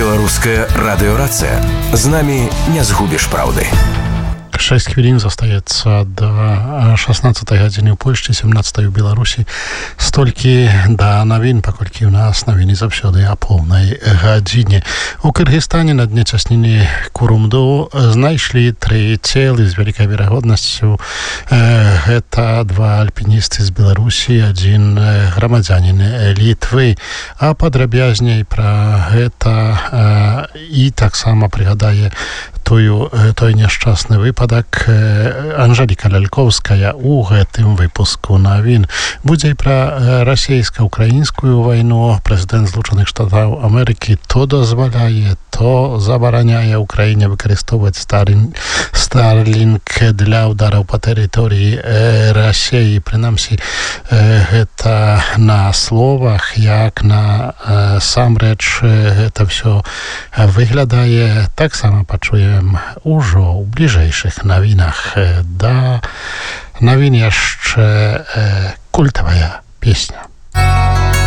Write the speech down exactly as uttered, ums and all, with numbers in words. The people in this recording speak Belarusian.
Беларуская радыёрацыя. З намі не згубіш праўды. шесть хвілін застаецца да шаснаццатай гадзіны ў Польшчы, сямнаццатай у Беларусі. Столькі да навін, паколькі ў нас навіны заўсёды а поўнай гадзіне. У Кыргызстане на дне цясніны Курумду знайшлі тры целы з вялікай верагоднасцю. Гэта два альпіністы з Беларусі, адзін грамадзянін Літвы. А падрабязней пра гэта і таксама прыгадае тую, той няшчасны выпадак Анжэліка Лялькоўская у гэтым выпуску навін. Будзе і пра расійска-украінскую вайну. Прэзідэнт Злучаных Штатаў Амерыкі то дазваляе, то забараняе Украіне выкарыстоўваць Старлінг для ўдараў па тэрыторыі Расіі. Прынамсі, гэта на словах, як на самрэч гэта ўсё выглядае. Таксама пачуем ужо ў бліжэйшых навінах. Да навін яшчэ культавая песня.